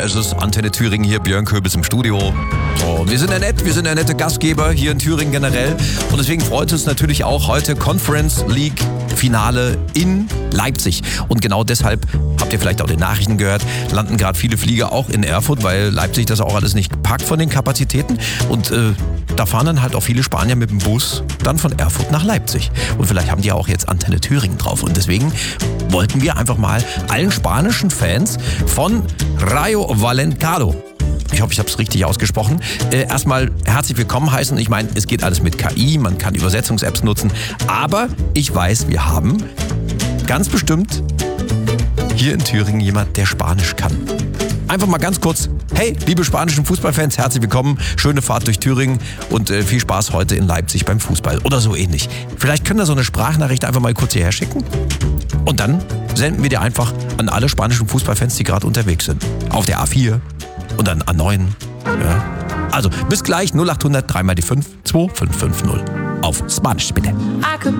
Es ist Antenne Thüringen hier, Björn Köbis im Studio. So, wir sind ja nett, wir sind ja nette Gastgeber hier in Thüringen generell. Und deswegen freut es natürlich auch heute Conference League Finale in Leipzig. Und genau deshalb, habt ihr vielleicht auch den Nachrichten gehört, landen gerade viele Flieger auch in Erfurt, weil Leipzig das auch alles nicht packt von den Kapazitäten. Und da fahren dann halt auch viele Spanier mit dem Bus dann von Erfurt nach Leipzig. Und vielleicht haben die ja auch jetzt Antenne Thüringen drauf. Und deswegen wollten wir einfach mal allen spanischen Fans von Rayo Vallecano, ich hoffe, ich habe es richtig ausgesprochen, erstmal herzlich willkommen heißen. Ich meine, es geht alles mit KI, man kann Übersetzungs-Apps nutzen, aber ich weiß, wir haben ganz bestimmt hier in Thüringen jemand, der Spanisch kann. Einfach mal ganz kurz, hey, liebe spanischen Fußballfans, herzlich willkommen, schöne Fahrt durch Thüringen und viel Spaß heute in Leipzig beim Fußball oder so ähnlich. Vielleicht können wir so eine Sprachnachricht einfach mal kurz hierher schicken und dann senden wir dir einfach an alle spanischen Fußballfans, die gerade unterwegs sind. Auf der A4 und dann A9. Ja. Also bis gleich 0800 3 mal die 5 2550 auf Spanisch bitte.